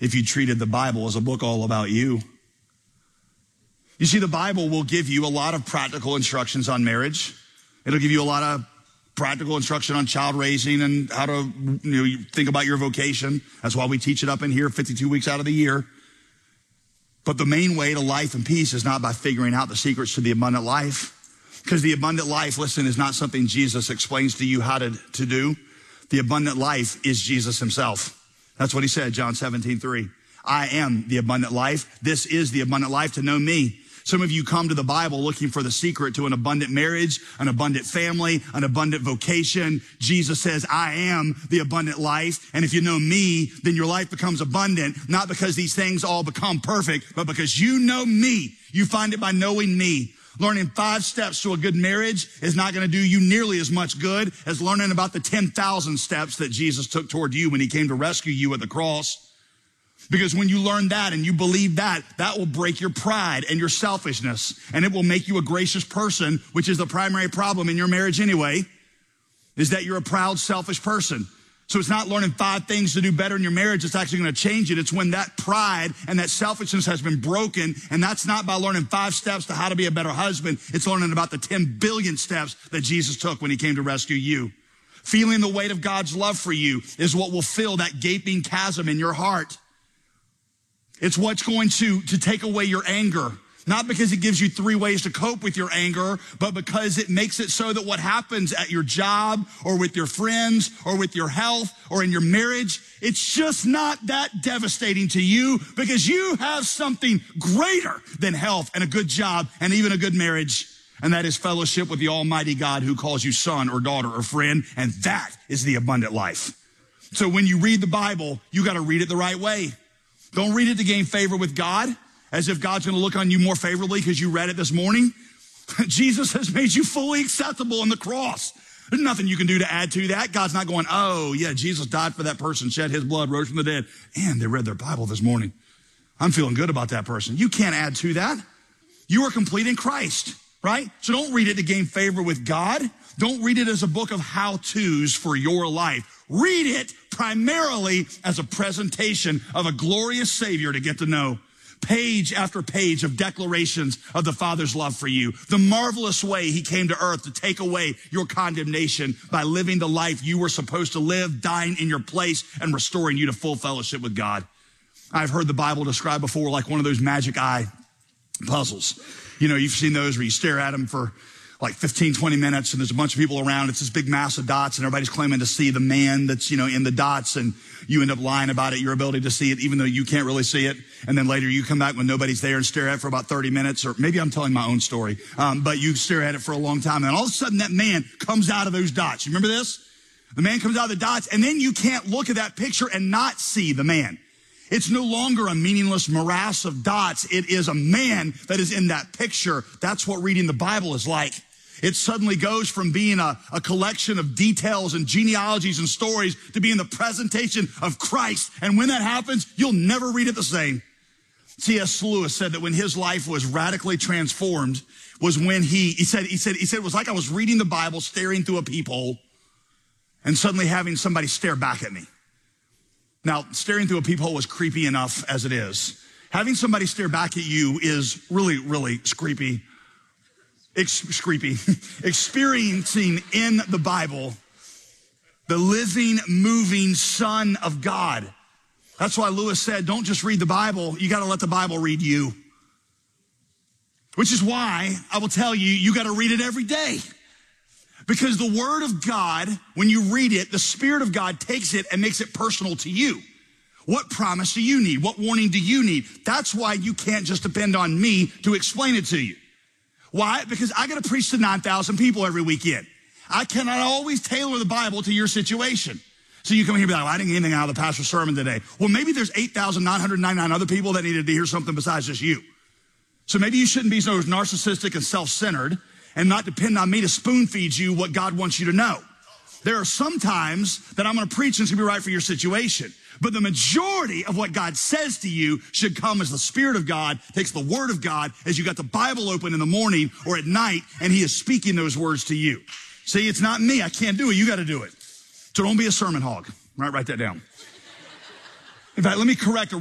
if you treated the Bible as a book all about you. You see, the Bible will give you a lot of practical instructions on marriage. It'll give you a lot of practical instruction on child raising and how to think about your vocation. That's why we teach it up in here 52 weeks out of the year. But the main way to life and peace is not by figuring out the secrets to the abundant life. Because the abundant life, listen, is not something Jesus explains to you how to do. The abundant life is Jesus himself. That's what he said, John 17:3. I am the abundant life. This is the abundant life, to know me. Some of you come to the Bible looking for the secret to an abundant marriage, an abundant family, an abundant vocation. Jesus says, I am the abundant life. And if you know me, then your life becomes abundant, not because these things all become perfect, but because you know me. You find it by knowing me. Learning 5 steps to a good marriage is not going to do you nearly as much good as learning about the 10,000 steps that Jesus took toward you when he came to rescue you at the cross. Because when you learn that and you believe that, that will break your pride and your selfishness, and it will make you a gracious person, which is the primary problem in your marriage anyway, is that you're a proud, selfish person. So it's not learning 5 things to do better in your marriage that's actually going to change it. It's when that pride and that selfishness has been broken, and that's not by learning 5 steps to how to be a better husband. It's learning about the 10 billion steps that Jesus took when he came to rescue you. Feeling the weight of God's love for you is what will fill that gaping chasm in your heart. It's what's going to take away your anger. Not because it gives you 3 ways to cope with your anger, but because it makes it so that what happens at your job or with your friends or with your health or in your marriage, it's just not that devastating to you because you have something greater than health and a good job and even a good marriage. And that is fellowship with the Almighty God who calls you son or daughter or friend. And that is the abundant life. So when you read the Bible, you got to read it the right way. Don't read it to gain favor with God, as if God's going to look on you more favorably because you read it this morning. Jesus has made you fully acceptable on the cross. There's nothing you can do to add to that. God's not going, oh, yeah, Jesus died for that person, shed his blood, rose from the dead, and they read their Bible this morning. I'm feeling good about that person. You can't add to that. You are complete in Christ, right? So don't read it to gain favor with God. Don't read it as a book of how-tos for your life. Read it primarily as a presentation of a glorious Savior to get to know. Page after page of declarations of the Father's love for you. The marvelous way he came to earth to take away your condemnation by living the life you were supposed to live, dying in your place, and restoring you to full fellowship with God. I've heard the Bible described before like one of those magic eye puzzles. You know, you've seen those where you stare at them for like 15, 20 minutes and there's a bunch of people around. It's this big mass of dots and everybody's claiming to see the man that's, in the dots, and you end up lying about it, your ability to see it, even though you can't really see it. And then later you come back when nobody's there and stare at it for about 30 minutes, or maybe I'm telling my own story. But you stare at it for a long time. And all of a sudden that man comes out of those dots. You remember this? The man comes out of the dots, and then you can't look at that picture and not see the man. It's no longer a meaningless morass of dots. It is a man that is in that picture. That's what reading the Bible is like. It suddenly goes from being a collection of details and genealogies and stories to being the presentation of Christ. And when that happens, you'll never read it the same. C.S. Lewis said that when his life was radically transformed was when he said it was like I was reading the Bible, staring through a peephole, and suddenly having somebody stare back at me. Now, staring through a peephole is creepy enough as it is. Having somebody stare back at you is really, really creepy. Experiencing in the Bible the living, moving Son of God. That's why Lewis said, don't just read the Bible, you got to let the Bible read you. Which is why I will tell you, you got to read it every day. Because the Word of God, when you read it, the Spirit of God takes it and makes it personal to you. What promise do you need? What warning do you need? That's why you can't just depend on me to explain it to you. Why? Because I got to preach to 9,000 people every weekend. I cannot always tailor the Bible to your situation. So you come here and be like, well, I didn't get anything out of the pastor's sermon today. Well, maybe there's 8,999 other people that needed to hear something besides just you. So maybe you shouldn't be so narcissistic and self-centered and not depend on me to spoon feed you what God wants you to know. There are some times that I'm going to preach and it's going to be right for your situation. But the majority of what God says to you should come as the Spirit of God takes the Word of God as you got the Bible open in the morning or at night, and he is speaking those words to you. See, it's not me. I can't do it. You got to do it. So don't be a sermon hog. Write that down. In fact, let me correct a